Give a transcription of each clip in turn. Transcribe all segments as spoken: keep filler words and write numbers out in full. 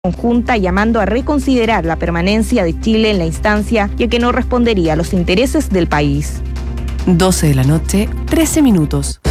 conjunta llamando a reconsiderar la permanencia de Chile en la instancia, ya que no respondería a los intereses del país. doce de la noche, trece minutos.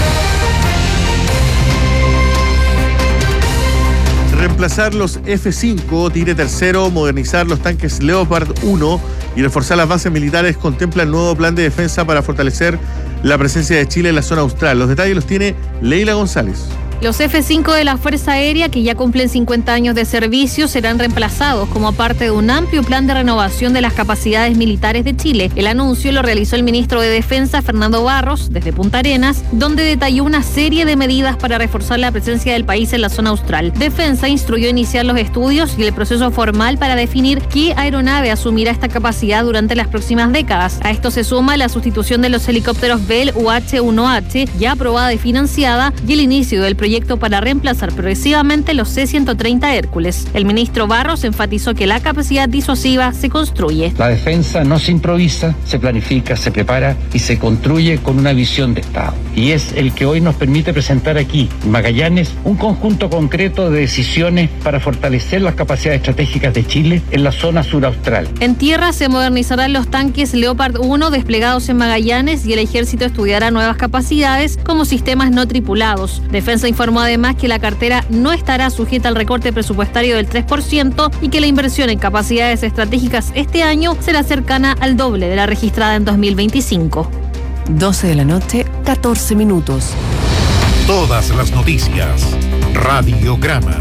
Reemplazar los F cinco, Tigre tercero, modernizar los tanques Leopard uno y reforzar las bases militares contempla el nuevo plan de defensa para fortalecer la presencia de Chile en la zona austral. Los detalles los tiene Leila González. Los F cinco de la Fuerza Aérea, que ya cumplen cincuenta años de servicio, serán reemplazados como parte de un amplio plan de renovación de las capacidades militares de Chile. El anuncio lo realizó el ministro de Defensa, Fernando Barros, desde Punta Arenas, donde detalló una serie de medidas para reforzar la presencia del país en la zona austral. Defensa instruyó iniciar los estudios y el proceso formal para definir qué aeronave asumirá esta capacidad durante las próximas décadas. A esto se suma la sustitución de los helicópteros Bell U H uno H, ya aprobada y financiada, y el inicio del proyecto proyecto para reemplazar progresivamente los C ciento treinta Hércules. El ministro Barros enfatizó que la capacidad disuasiva se construye. La defensa no se improvisa, se planifica, se prepara y se construye con una visión de Estado. Y es el que hoy nos permite presentar aquí, en Magallanes, un conjunto concreto de decisiones para fortalecer las capacidades estratégicas de Chile en la zona suraustral. En tierra se modernizarán los tanques Leopard uno desplegados en Magallanes y el ejército estudiará nuevas capacidades como sistemas no tripulados. Defensa informó además que la cartera no estará sujeta al recorte presupuestario del tres por ciento y que la inversión en capacidades estratégicas este año será cercana al doble de la registrada en dos mil veinticinco. doce de la noche, catorce minutos. Todas las noticias. Radiograma.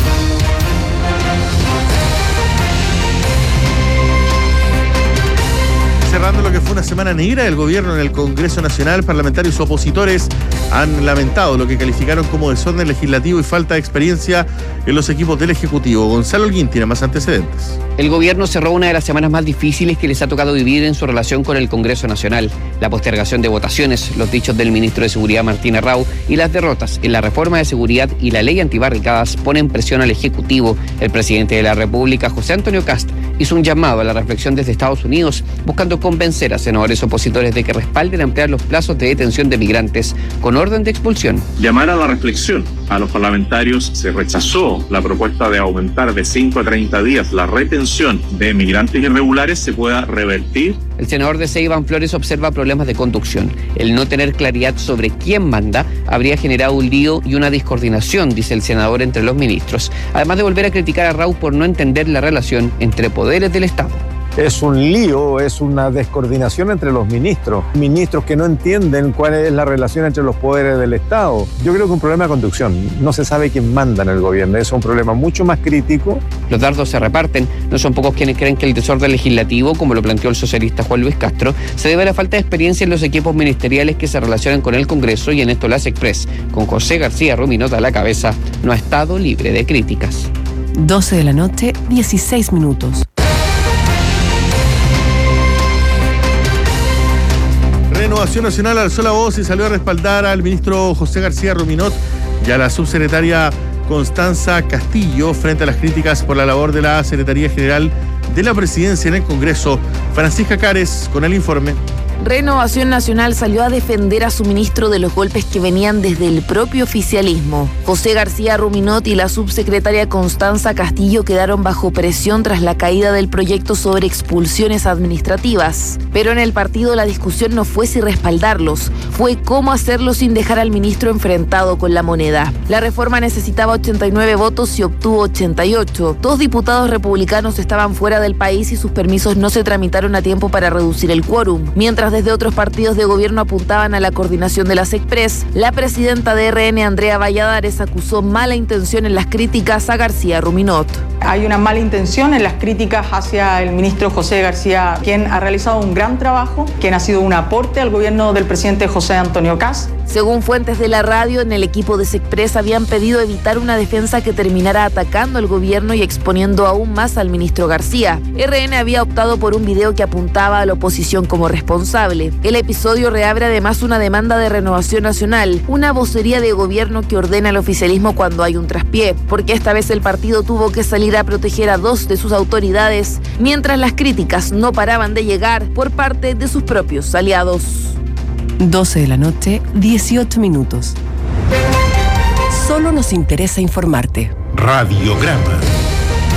Cerrando lo que fue una semana negra del gobierno en el Congreso Nacional, parlamentarios opositores han lamentado lo que calificaron como desorden legislativo y falta de experiencia en los equipos del Ejecutivo. Gonzalo Holguín tiene más antecedentes. El gobierno cerró una de las semanas más difíciles que les ha tocado vivir en su relación con el Congreso Nacional. La postergación de votaciones, los dichos del ministro de Seguridad Martín Arrau y las derrotas en la reforma de seguridad y la ley antibarricadas ponen presión al Ejecutivo. El presidente de la República, José Antonio Kast, hizo un llamado a la reflexión desde Estados Unidos, buscando convencer a senadores opositores de que respalden ampliar los plazos de detención de migrantes con orden de expulsión. Llamar a la reflexión a los parlamentarios. Se rechazó la propuesta de aumentar de cinco a treinta días la retención de migrantes irregulares se pueda revertir. El senador de C. Iván Flores observa problemas de conducción. El no tener claridad sobre quién manda habría generado un lío y una discoordinación, dice el senador, entre los ministros. Además de volver a criticar a Arrau por no entender la relación entre poderes del Estado. Es un lío, es una descoordinación entre los ministros. Ministros que no entienden cuál es la relación entre los poderes del Estado. Yo creo que es un problema de conducción. No se sabe quién manda en el gobierno. Es un problema mucho más crítico. Los dardos se reparten. No son pocos quienes creen que el desorden legislativo, como lo planteó el socialista Juan Luis Castro, se debe a la falta de experiencia en los equipos ministeriales que se relacionan con el Congreso, y en esto las Express, con José García Ruminot a la cabeza, no ha estado libre de críticas. doce de la noche, dieciséis minutos. Renovación Nacional alzó la voz y salió a respaldar al ministro José García Ruminot y a la subsecretaria Constanza Castillo frente a las críticas por la labor de la Secretaría General de la Presidencia en el Congreso. Francisca Cares con el informe. Renovación Nacional salió a defender a su ministro de los golpes que venían desde el propio oficialismo. José García Ruminot y la subsecretaria Constanza Castillo quedaron bajo presión tras la caída del proyecto sobre expulsiones administrativas. Pero en el partido la discusión no fue si respaldarlos, fue cómo hacerlo sin dejar al ministro enfrentado con la moneda. La reforma necesitaba ochenta y nueve votos y obtuvo ochenta y ocho. Dos diputados republicanos estaban fuera del país y sus permisos no se tramitaron a tiempo para reducir el quórum. Mientras desde otros partidos de gobierno apuntaban a la coordinación de las Express, la presidenta de R N, Andrea Valladares, acusó mala intención en las críticas a García Ruminot. Hay una mala intención en las críticas hacia el ministro José García, quien ha realizado un gran trabajo, quien ha sido un aporte al gobierno del presidente José Antonio Kast. Según fuentes de la radio, en el equipo de Sexpress habían pedido evitar una defensa que terminara atacando al gobierno y exponiendo aún más al ministro García. R N había optado por un video que apuntaba a la oposición como responsable. El episodio reabre además una demanda de Renovación Nacional, una vocería de gobierno que ordena al oficialismo cuando hay un traspié, porque esta vez el partido tuvo que salir a proteger a dos de sus autoridades, mientras las críticas no paraban de llegar por parte de sus propios aliados. doce de la noche, dieciocho minutos. Solo nos interesa informarte. Radiograma.